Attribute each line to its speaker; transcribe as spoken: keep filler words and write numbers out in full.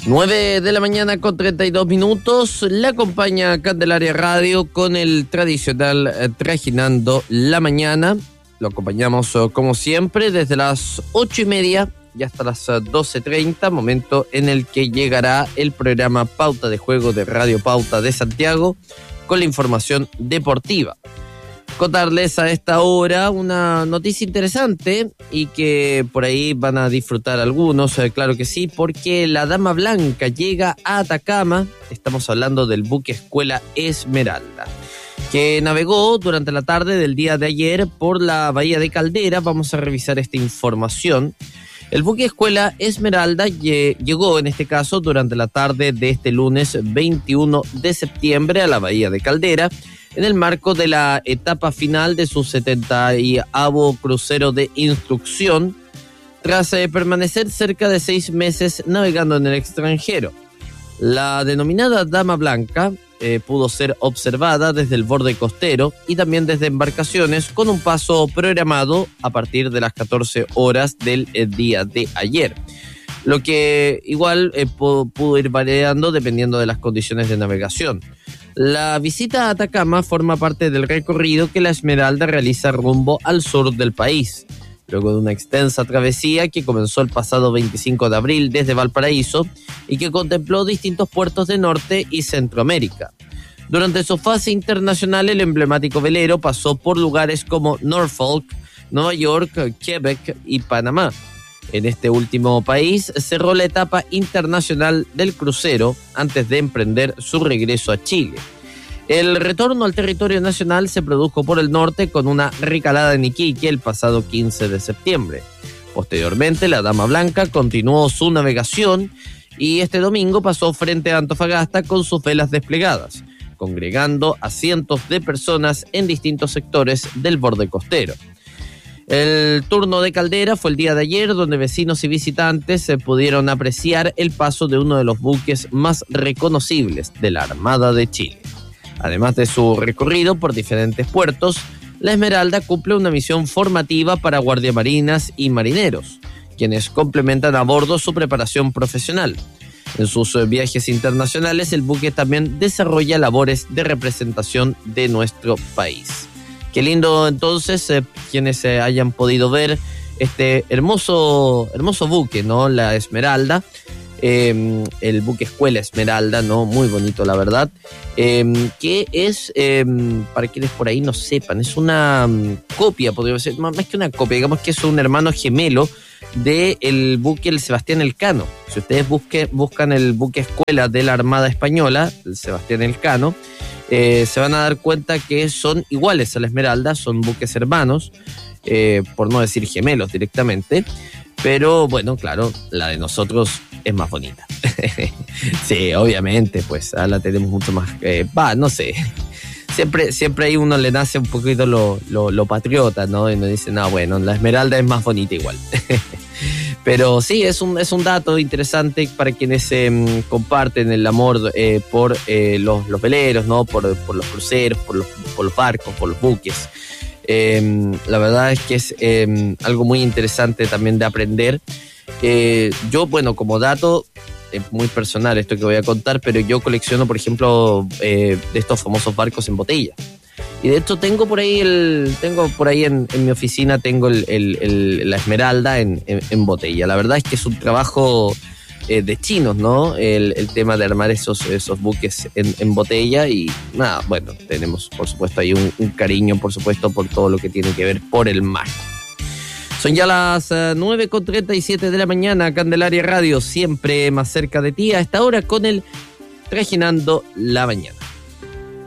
Speaker 1: nueve de la mañana con treinta y dos minutos, la acompaña Candelaria Radio con el tradicional eh, Trajinando la Mañana. Lo acompañamos eh, como siempre desde las ocho y media y hasta las eh, doce treinta, momento en el que llegará el programa Pauta de Juego de Radio Pauta de Santiago con la información deportiva. Contarles a esta hora una noticia interesante y que por ahí van a disfrutar algunos, eh, claro que sí, porque la Dama Blanca llega a Atacama. Estamos hablando del buque Escuela Esmeralda, que navegó durante la tarde del día de ayer por la bahía de Caldera. Vamos a revisar esta información. El buque Escuela Esmeralda llegó en este caso durante la tarde de este lunes veintiuno de septiembre a la bahía de Caldera, en el marco de la etapa final de su setentaavo crucero de instrucción, tras eh, permanecer cerca de seis meses navegando en el extranjero. La denominada Dama Blanca eh, pudo ser observada desde el borde costero y también desde embarcaciones, con un paso programado a partir de las catorce horas del eh, día de ayer, lo que igual eh, pudo, pudo ir variando dependiendo de las condiciones de navegación. La visita a Atacama forma parte del recorrido que la Esmeralda realiza rumbo al sur del país, luego de una extensa travesía que comenzó el pasado veinticinco de abril desde Valparaíso y que contempló distintos puertos de Norte y Centroamérica. Durante su fase internacional, el emblemático velero pasó por lugares como Norfolk, Nueva York, Quebec y Panamá. En este último país cerró la etapa internacional del crucero antes de emprender su regreso a Chile. El retorno al territorio nacional se produjo por el norte con una recalada en Iquique el pasado quince de septiembre. Posteriormente, la Dama Blanca continuó su navegación y este domingo pasó frente a Antofagasta con sus velas desplegadas, congregando a cientos de personas en distintos sectores del borde costero. El turno de Caldera fue el día de ayer, donde vecinos y visitantes se pudieron apreciar el paso de uno de los buques más reconocibles de la Armada de Chile. Además de su recorrido por diferentes puertos, la Esmeralda cumple una misión formativa para guardiamarinas y marineros, quienes complementan a bordo su preparación profesional. En sus viajes internacionales, el buque también desarrolla labores de representación de nuestro país. Qué lindo entonces eh, quienes eh, hayan podido ver este hermoso, hermoso buque, ¿no? La Esmeralda, eh, el buque Escuela Esmeralda, ¿no? Muy bonito, la verdad. Eh, que es, eh, para quienes por ahí no sepan, es una um, copia, podría ser, más que una copia, digamos que es un hermano gemelo del buque el Sebastián Elcano. Si ustedes busque, buscan el buque Escuela de la Armada Española, el Sebastián Elcano, Eh, se van a dar cuenta que son iguales a la Esmeralda, son buques hermanos, eh, por no decir gemelos directamente, pero bueno, claro, la de nosotros es más bonita. Sí, obviamente, pues la tenemos mucho más, eh, va, no sé, siempre, siempre ahí uno le nace un poquito lo, lo, lo patriota, ¿no? Y nos dice, no, bueno, la Esmeralda es más bonita igual. Pero sí, es un, es un dato interesante para quienes eh, comparten el amor eh, por eh, los, los veleros, ¿no? Por, por los cruceros, por los, por los barcos, por los buques. Eh, la verdad es que es eh, algo muy interesante también de aprender. Eh, yo, bueno, como dato, es muy personal esto que voy a contar, pero yo colecciono, por ejemplo, eh, de estos famosos barcos en botella. Y de hecho tengo por ahí el, tengo por ahí en, en mi oficina tengo el, el, el, la Esmeralda en, en, en botella. La verdad es que es un trabajo eh, de chinos, ¿no? El, el tema de armar esos, esos buques en, en botella y nada, bueno, tenemos por supuesto ahí un, un cariño, por supuesto, por todo lo que tiene que ver por el mar. Son ya las uh, nueve con treinta y siete de la mañana, Candelaria Radio, siempre más cerca de ti, a esta hora con el Trajinando la Mañana.